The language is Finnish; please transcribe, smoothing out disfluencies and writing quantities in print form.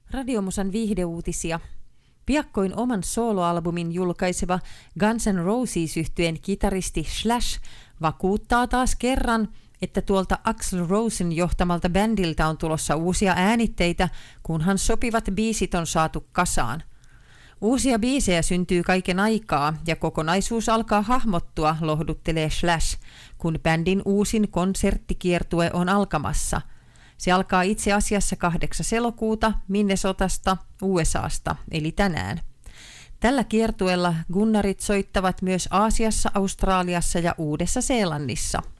Radiomusan viihdeuutisia. Piakkoin oman soloalbumin julkaiseva Guns N' Roses-yhtyeen kitaristi Slash vakuuttaa taas kerran, että tuolta Axl Rosen johtamalta bändiltä on tulossa uusia äänitteitä, kunhan sopivat biisit on saatu kasaan. Uusia biisejä syntyy kaiken aikaa ja kokonaisuus alkaa hahmottua, lohduttelee Slash, kun bändin uusin konserttikiertue on alkamassa. Se alkaa itse asiassa 8. elokuuta Minnesotasta, USAsta, eli tänään. Tällä kiertueella gunnarit soittavat myös Aasiassa, Australiassa ja Uudessa-Seelannissa.